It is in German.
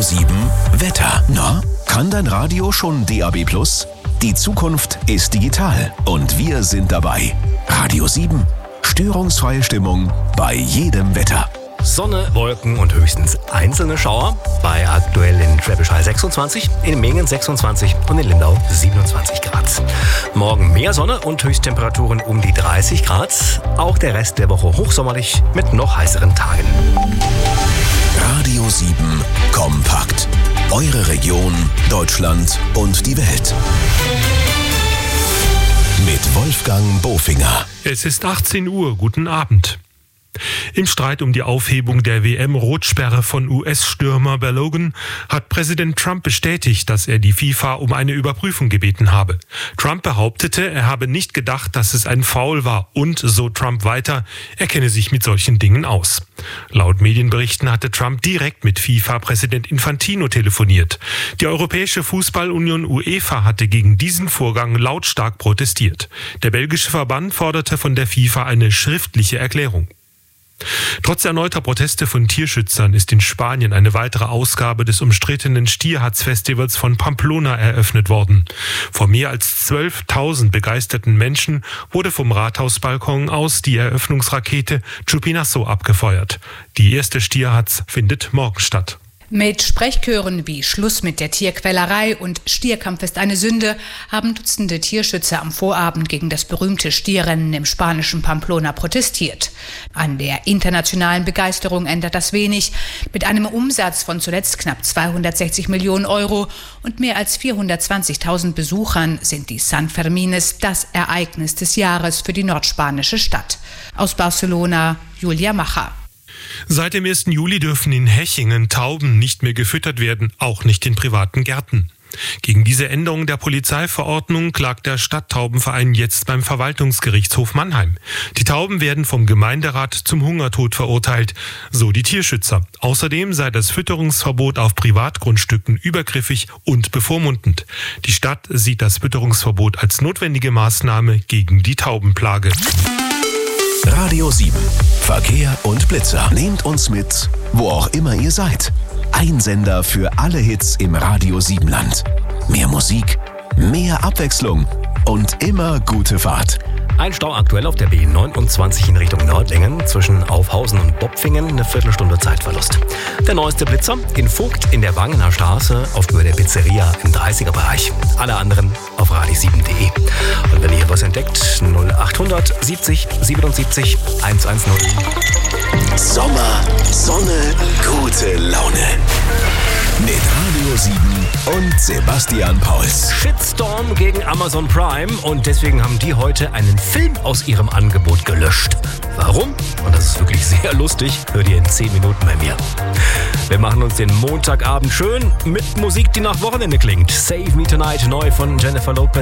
7 Wetter. Na, kann dein Radio schon DAB+? Die Zukunft ist digital und wir sind dabei. Radio 7. Störungsfreie Stimmung bei jedem Wetter. Sonne, Wolken und höchstens einzelne Schauer. Bei aktuell in Schwäbisch Hall 26, in Mingen 26 und in Lindau 27 Grad. Morgen mehr Sonne und Höchsttemperaturen um die 30 Grad. Auch der Rest der Woche hochsommerlich mit noch heißeren Tagen. Radio 7 kompakt. Eure Region, Deutschland und die Welt. Mit Wolfgang Bofinger. Es ist 18 Uhr. Guten Abend. Im Streit um die Aufhebung der WM-Rotsperre von US-Stürmer Balogun hat Präsident Trump bestätigt, dass er die FIFA um eine Überprüfung gebeten habe. Trump behauptete, er habe nicht gedacht, dass es ein Foul war und, so Trump weiter, er kenne sich mit solchen Dingen aus. Laut Medienberichten hatte Trump direkt mit FIFA-Präsident Infantino telefoniert. Die Europäische Fußballunion UEFA hatte gegen diesen Vorgang lautstark protestiert. Der belgische Verband forderte von der FIFA eine schriftliche Erklärung. Trotz erneuter Proteste von Tierschützern ist in Spanien eine weitere Ausgabe des umstrittenen Stierhatz-Festivals von Pamplona eröffnet worden. Vor mehr als 12.000 begeisterten Menschen wurde vom Rathausbalkon aus die Eröffnungsrakete Chupinazo abgefeuert. Die erste Stierhatz findet morgen statt. Mit Sprechchören wie Schluss mit der Tierquälerei und Stierkampf ist eine Sünde haben Dutzende Tierschützer am Vorabend gegen das berühmte Stierrennen im spanischen Pamplona protestiert. An der internationalen Begeisterung ändert das wenig. Mit einem Umsatz von zuletzt knapp 260 Millionen Euro und mehr als 420.000 Besuchern sind die San Fermines das Ereignis des Jahres für die nordspanische Stadt. Aus Barcelona, Julia Macher. Seit dem 1. Juli dürfen in Hechingen Tauben nicht mehr gefüttert werden, auch nicht in privaten Gärten. Gegen diese Änderung der Polizeiverordnung klagt der Stadttaubenverein jetzt beim Verwaltungsgerichtshof Mannheim. Die Tauben werden vom Gemeinderat zum Hungertod verurteilt, so die Tierschützer. Außerdem sei das Fütterungsverbot auf Privatgrundstücken übergriffig und bevormundend. Die Stadt sieht das Fütterungsverbot als notwendige Maßnahme gegen die Taubenplage. Radio 7. Verkehr und Blitzer. Nehmt uns mit, wo auch immer ihr seid. Ein Sender für alle Hits im Radio 7 Land. Mehr Musik, mehr Abwechslung und immer gute Fahrt. Ein Stau aktuell auf der B29 in Richtung Nördlingen zwischen Aufhausen und Bopfingen, eine Viertelstunde Zeitverlust. Der neueste Blitzer in Vogt in der Wangener Straße auf Höhe der Pizzeria im 30er-Bereich. Alle anderen auf radio7.de. Und wenn ihr was entdeckt, 0800 70 77 110. Sommer, Sonne, gute Laune. Mit Radio 7 und Sebastian Pauls. Shitstorm gegen Amazon Prime und deswegen haben die heute einen Film aus ihrem Angebot gelöscht. Warum? Und das ist wirklich sehr lustig. Hört ihr in 10 Minuten bei mir. Wir machen uns den Montagabend schön mit Musik, die nach Wochenende klingt. Save Me Tonight, neu von Jennifer Lopez.